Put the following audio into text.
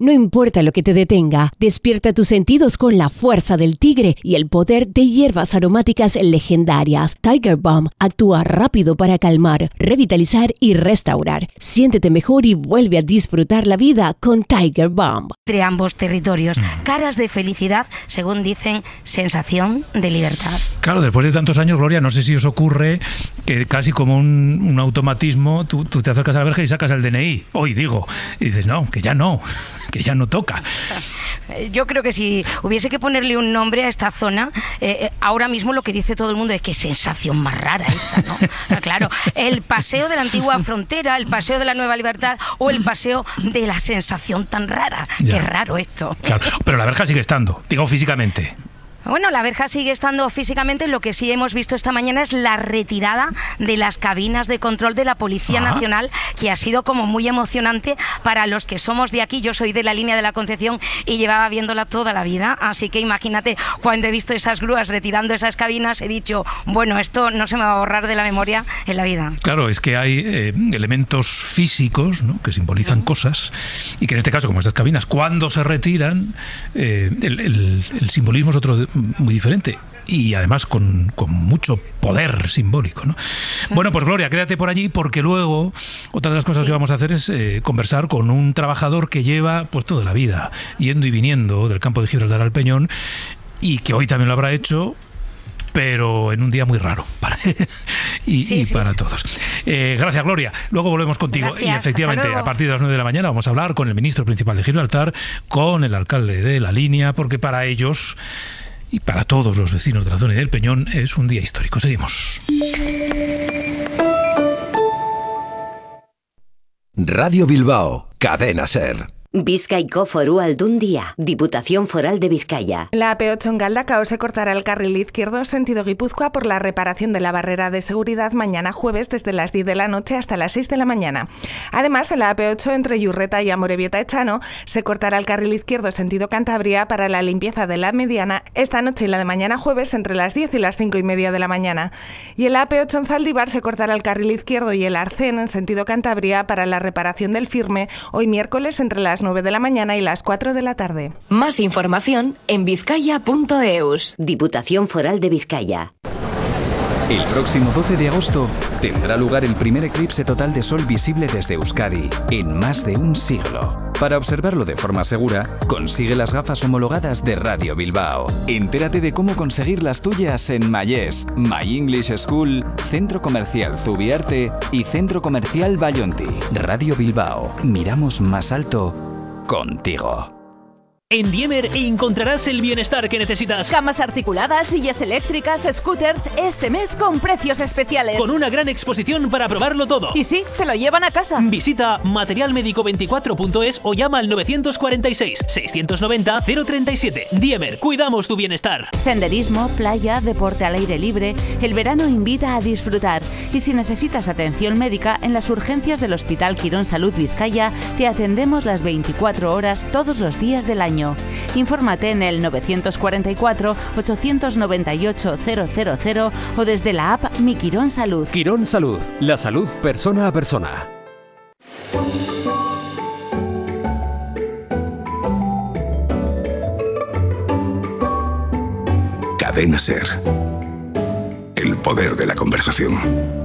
No importa lo que te detenga, despierta tus sentidos con la fuerza del tigre y el poder de hierbas aromáticas legendarias. Tiger Balm actúa rápido para calmar, revitalizar y restaurar. Siéntete mejor y vuelve a disfrutar la vida con Tiger Balm. Entre ambos territorios, caras de felicidad, según dicen, sensación de libertad. Claro, después de tantos años, Gloria, no sé si os ocurre que casi como un automatismo, tú te acercas a la verja y sacas el DNI. Hoy digo, y dices, no, que ya no toca. Yo creo que si hubiese que ponerle un nombre a esta zona, ahora mismo lo que dice todo el mundo es qué sensación más rara esta, ¿no? Claro, el paseo de la antigua frontera, el paseo de la nueva libertad o el paseo de la sensación tan rara. Ya. Qué raro esto. Claro, pero la verja sigue estando, digo físicamente. Bueno, la verja sigue estando físicamente. Lo que sí hemos visto esta mañana es la retirada de las cabinas de control de la Policía Nacional, que ha sido como muy emocionante para los que somos de aquí. Yo soy de la línea de la Concepción y llevaba viéndola toda la vida, así que imagínate, cuando he visto esas grúas retirando esas cabinas, he dicho, bueno, esto no se me va a borrar de la memoria en la vida. Claro, es que hay elementos físicos, ¿no?, que simbolizan cosas, y que en este caso, como estas cabinas, cuando se retiran, el simbolismo es otro muy diferente y además con mucho poder simbólico, ¿no? Bueno, pues Gloria, quédate por allí porque luego otra de las cosas que vamos a hacer es conversar con un trabajador que lleva pues toda la vida yendo y viniendo del campo de Gibraltar al Peñón y que hoy también lo habrá hecho, pero en un día muy raro para para todos. Gracias, Gloria. Luego volvemos contigo. Gracias, y efectivamente, a partir de las 9 de la mañana vamos a hablar con el ministro principal de Gibraltar, con el alcalde de la línea, porque para ellos y para todos los vecinos de la zona y del Peñón es un día histórico. Seguimos. Radio Bilbao, Cadena SER. Bizkaiko Foru Aldundia, Diputación Foral de Vizcaya. La AP8 en Galdakao se cortará el carril izquierdo sentido Guipúzcoa por la reparación de la barrera de seguridad mañana jueves desde las 10 de la noche hasta las 6 de la mañana. Además, en la AP8 entre Yurreta y Amorebieta-Echano se cortará el carril izquierdo sentido Cantabria para la limpieza de la mediana esta noche y la de mañana jueves entre las 10 y las 5:30 de la mañana. Y en la AP8 en Zaldívar se cortará el carril izquierdo y el Arcén en sentido Cantabria para la reparación del firme hoy miércoles entre las 9 de la mañana y las 4 de la tarde. Más información en vizcaya.eus. Diputación Foral de Vizcaya. El próximo 12 de agosto tendrá lugar el primer eclipse total de sol visible desde Euskadi en más de un siglo. Para observarlo de forma segura, consigue las gafas homologadas de Radio Bilbao. Entérate de cómo conseguir las tuyas en Mayés, My English School, Centro Comercial Zubiarte y Centro Comercial Bayonti. Radio Bilbao, miramos más alto contigo. En Diemer encontrarás el bienestar que necesitas. Camas articuladas, sillas eléctricas, scooters, este mes con precios especiales. Con una gran exposición para probarlo todo. Y sí, te lo llevan a casa. Visita materialmedico24.es o llama al 946-690-037. Diemer, cuidamos tu bienestar. Senderismo, playa, deporte al aire libre. El verano invita a disfrutar. Y si necesitas atención médica, en las urgencias del Hospital Quirón Salud Vizcaya te atendemos las 24 horas todos los días del año. Infórmate en el 944-898-000 o desde la app Mi Quirón Salud. Quirón Salud, la salud persona a persona. Cadena SER. El poder de la conversación.